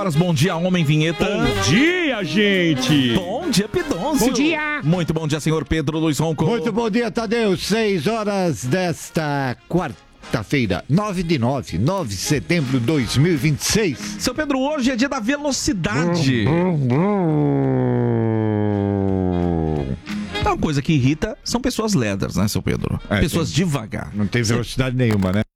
Bom dia, homem vinheta. Bom dia, gente. Bom dia, Pidoncio. Bom dia. Muito bom dia, senhor Pedro Luiz Ronco. Muito bom dia, Tadeu. 6 horas desta quarta-feira, 9 de setembro de 2026. Seu Pedro, hoje é dia da velocidade. Uma coisa que irrita são pessoas lerdas, né, seu Pedro? Pessoas devagar. Não tem velocidade nenhuma, né?